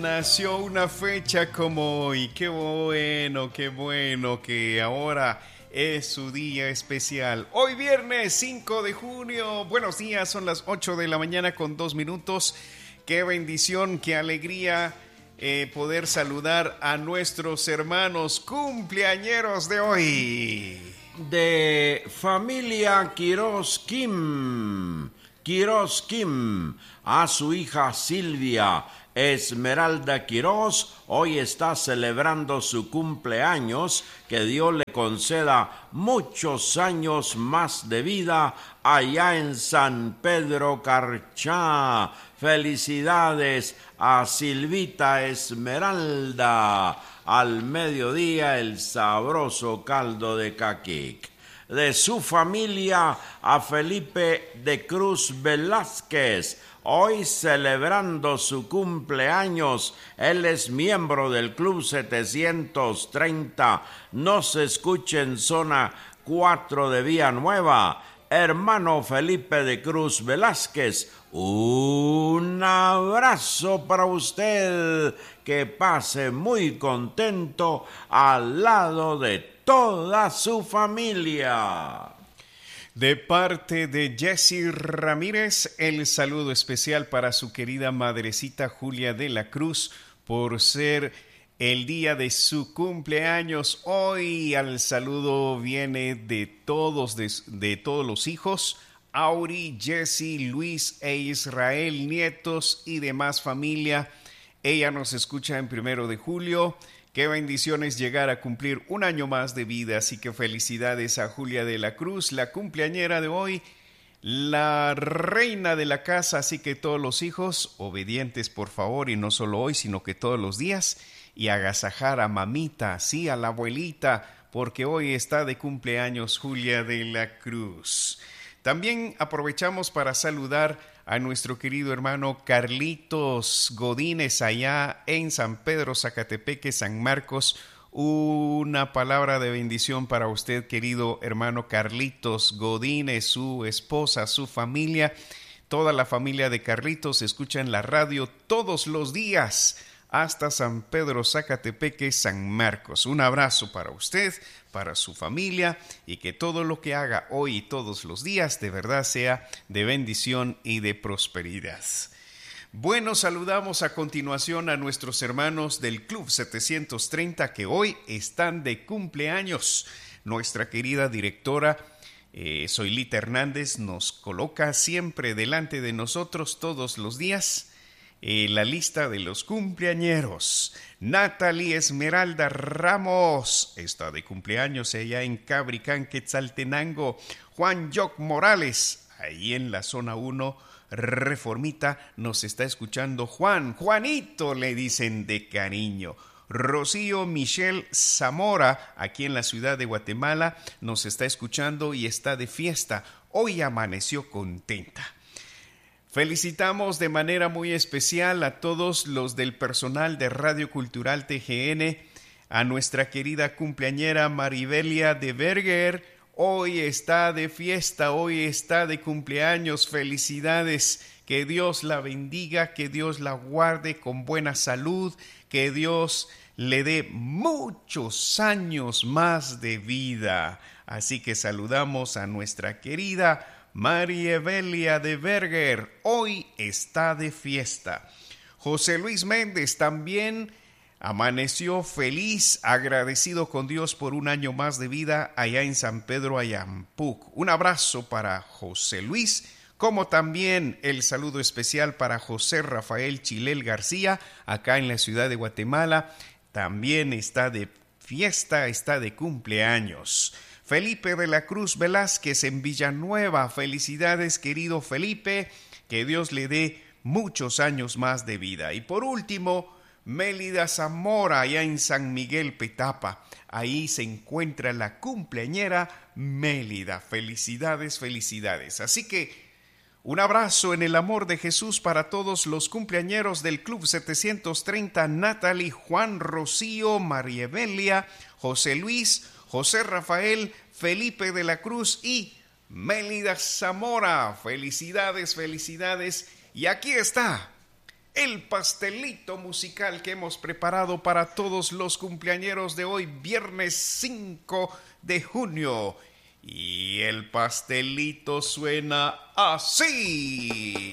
nació una fecha como hoy. Qué bueno que ahora es su día especial. Hoy viernes 5 de junio. Buenos días, son las 8 de la mañana con 2 minutos. Qué bendición, qué alegría poder saludar a nuestros hermanos cumpleañeros de hoy. De familia Quiroz Kim, a su hija Silvia Esmeralda Quiroz, hoy está celebrando su cumpleaños. Que Dios le conceda muchos años más de vida allá en San Pedro Carchá. Felicidades a Silvita Esmeralda. Al mediodía el sabroso caldo de caquic. De su familia a Felipe de Cruz Velázquez, hoy celebrando su cumpleaños. Él es miembro del Club 730. Nos escucha en zona 4 de Villanueva. Hermano Felipe de Cruz Velázquez, un abrazo para usted. Que pase muy contento al lado de toda su familia. De parte de Jessy Ramírez, el saludo especial para su querida madrecita Julia de la Cruz por ser el día de su cumpleaños. Hoy al saludo viene de todos los hijos, Auri, Jessy, Luis e Israel, nietos y demás familia. Ella nos escucha en 1 de julio. Qué bendiciones llegar a cumplir un año más de vida, así que felicidades a Julia de la Cruz, la cumpleañera de hoy, la reina de la casa, así que todos los hijos obedientes por favor, y no solo hoy, sino que todos los días, y agasajar a mamita, sí, a la abuelita, porque hoy está de cumpleaños Julia de la Cruz. También aprovechamos para saludar a nuestro querido hermano Carlitos Godínez allá en San Pedro Zacatepeque, San Marcos. Una palabra de bendición para usted, querido hermano Carlitos Godínez, su esposa, su familia. Toda la familia de Carlitos escucha en la radio todos los días hasta San Pedro Zacatepeque, San Marcos. Un abrazo para usted, para su familia, y que todo lo que haga hoy y todos los días de verdad sea de bendición y de prosperidad. Bueno, saludamos a continuación a nuestros hermanos del Club 730 que hoy están de cumpleaños. Nuestra querida directora Zoilita Hernández nos coloca siempre delante de nosotros todos los días la lista de los cumpleañeros. Natalie Esmeralda Ramos está de cumpleaños allá en Cabricán, Quetzaltenango. Juan Joc Morales, ahí en la zona 1, Reformita, nos está escuchando. Juanito le dicen de cariño. Rocío Michelle Zamora, aquí en la ciudad de Guatemala, nos está escuchando y está de fiesta. Hoy amaneció contenta. Felicitamos de manera muy especial a todos los del personal de Radio Cultural TGN, a nuestra querida cumpleañera Maribelia de Berger. Hoy está de fiesta, hoy está de cumpleaños. Felicidades, que Dios la bendiga, que Dios la guarde con buena salud, que Dios le dé muchos años más de vida. Así que saludamos a nuestra querida Marievelia de Berger, hoy está de fiesta. José Luis Méndez también amaneció feliz, agradecido con Dios por un año más de vida allá en San Pedro Ayampuc. Un abrazo para José Luis, como también el saludo especial para José Rafael Chilel García, acá en la ciudad de Guatemala. También está de fiesta, está de cumpleaños. Felipe de la Cruz Velázquez en Villanueva. Felicidades, querido Felipe, que Dios le dé muchos años más de vida. Y por último, Mélida Zamora, allá en San Miguel Petapa. Ahí se encuentra la cumpleañera Mélida. Felicidades, felicidades. Así que un abrazo en el amor de Jesús para todos los cumpleañeros del Club 730, Natalie, Juan, Rocío, Marievelia, José Luis, José Rafael, Felipe de la Cruz y Mélida Zamora. Felicidades, felicidades. Y aquí está el pastelito musical que hemos preparado para todos los cumpleañeros de hoy, viernes 5 de junio. Y el pastelito suena así.